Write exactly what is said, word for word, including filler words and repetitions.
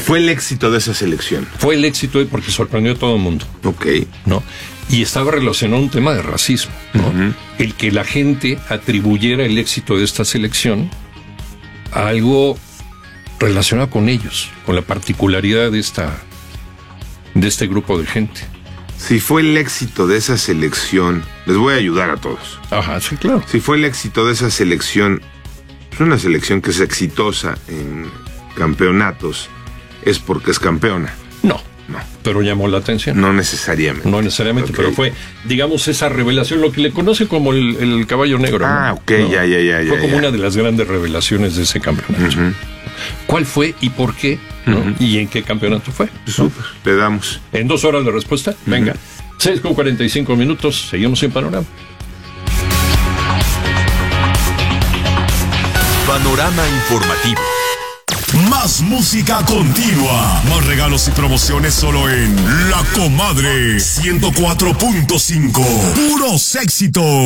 Fue el éxito de esa selección. Fue el éxito porque sorprendió a todo el mundo. Ok. ¿No? Y estaba relacionado a un tema de racismo, ¿no? Uh-huh. El que la gente atribuyera el éxito de esta selección a algo relacionado con ellos, con la particularidad de esta, de este grupo de gente. Si fue el éxito de esa selección, les voy a ayudar a todos. Ajá, sí, claro. Si fue el éxito de esa selección, es una selección que es exitosa en campeonatos, es porque es campeona. No. No. Pero llamó la atención. No necesariamente. No necesariamente, Okay. pero fue, digamos, esa revelación, lo que le conoce como el, el caballo negro. Ah, ¿no? ok, ¿no? ya, ya, ya. Fue ya, como ya. una de las grandes revelaciones de ese campeonato. Uh-huh. ¿Cuál fue y por qué? ¿No? Uh-huh. ¿Y en qué campeonato fue? Súper, ¿no? Le damos. En dos horas de respuesta. Uh-huh. Venga. seis con cuarenta y cinco minutos. Seguimos en Panorama. Panorama informativo. Más música continua. Más regalos y promociones solo en La Comadre ciento cuatro punto cinco. Puros éxitos.